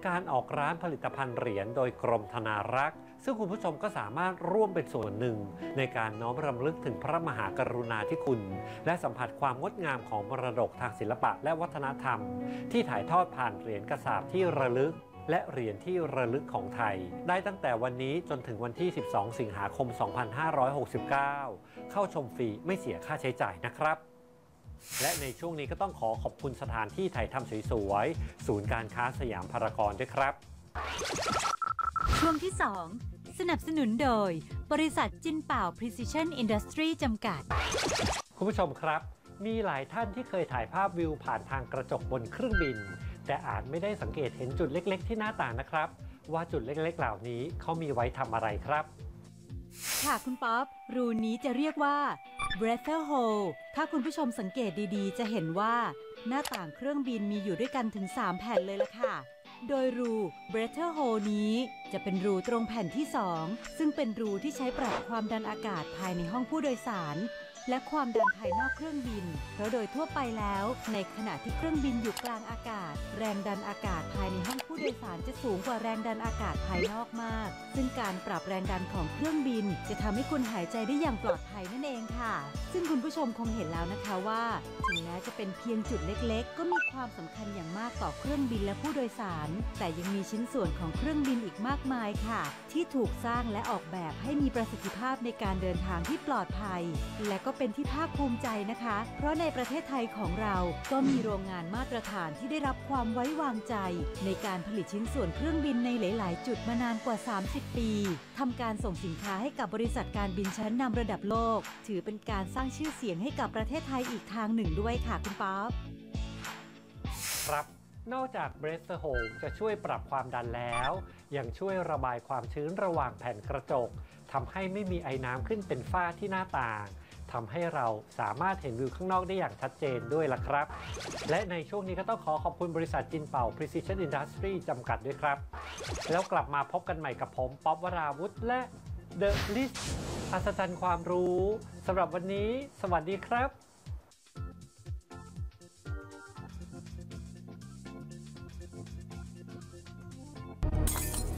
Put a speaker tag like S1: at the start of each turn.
S1: การออกร้านผลิตภัณฑ์เหรียญโดยกรมธนารักษ์ซึ่งคุณผู้ชมก็สามารถร่วมเป็นส่วนหนึ่งในการน้อมรำลึกถึงพระมหากรุณาธิคุณและสัมผัสความงดงามของมรดกทางศิลปะและวัฒนธรรมที่ถ่ายทอดผ่านเหรียญกระสาบที่ระลึกและเหรียญที่ระลึกของไทยได้ตั้งแต่วันนี้จนถึงวันที่ 12 สิงหาคม 2569 เข้าชมฟรีไม่เสียค่าใช้จ่ายนะครับและในช่วงนี้ก็ต้องขอบคุณสถานที่ถ่ายทำสวยๆศูนย์การค้าสยามพารากอนด้วยครับ
S2: ช่วงที่ 2 สนับสนุนโดยบริษัทจินเป่า Precision Industry จำกัด
S1: คุณผู้ชมครับมีหลายท่านที่เคยถ่ายภาพวิวผ่านทางกระจกบนเครื่องบินแต่อาจไม่ได้สังเกตเห็นจุดเล็กๆที่หน้าต่างนะครับว่าจุดเล็กๆเหล่านี้เขามีไว้ทำอะไรครับ
S2: ค่ะคุณป๊อปรูนี้จะเรียกว่า breather hole ถ้าคุณผู้ชมสังเกตดีๆจะเห็นว่าหน้าต่างเครื่องบินมีอยู่ด้วยกันถึง3แผ่นเลยล่ะค่ะโดยรู breather hole นี้จะเป็นรูตรงแผ่นที่2ซึ่งเป็นรูที่ใช้ปรับความดันอากาศภายในห้องผู้โดยสารและความดันภายนอกเครื่องบินเพราะโดยทั่วไปแล้วในขณะที่เครื่องบินอยู่กลางอากาศแรงดันอากาศภายในห้องผู้โดยสารจะสูงกว่าแรงดันอากาศภายนอกมากซึ่งการปรับแรงดันของเครื่องบินจะทำให้คุณหายใจได้อย่างปลอดภัยนั่นเองค่ะซึ่งคุณผู้ชมคงเห็นแล้วนะคะว่าถึงแม้จะเป็นเพียงจุดเล็กๆก็มีความสำคัญอย่างมากต่อเครื่องบินและผู้โดยสารแต่ยังมีชิ้นส่วนของเครื่องบินอีกมากมายค่ะที่ถูกสร้างและออกแบบให้มีประสิทธิภาพในการเดินทางที่ปลอดภัยและก็เป็นที่ภาคภูมิใจนะคะเพราะในประเทศไทยของเราก็มีโรงงานมาตรฐานที่ได้รับความไว้วางใจในการผลิตชิ้นส่วนเครื่องบินในหลายๆจุดมานานกว่า30ปีทำการส่งสินค้าให้กับบริษัทการบินชั้นนำระดับโลกถือเป็นการสร้างชื่อเสียงให้กับประเทศไทยอีกทางหนึ่งด้วยค่ะคุณป๊อป
S1: ครับนอกจาก breather hole จะช่วยปรับความดันแล้วยังช่วยระบายความชื้นระหว่างแผ่นกระจกทำให้ไม่มีไอน้ำขึ้นเป็นฝ้าที่หน้าต่างทำให้เราสามารถเห็นวิวข้างนอกได้อย่างชัดเจนด้วยล่ะครับและในช่วงนี้ก็ต้องขอบคุณบริษัทจินเป่า Precision Industry จำกัดด้วยครับแล้วกลับมาพบกันใหม่กับผมป๊อปวราวุธและ The List อัศจรรย์ความรู้สำหรับวันนี้สวัสดีครับ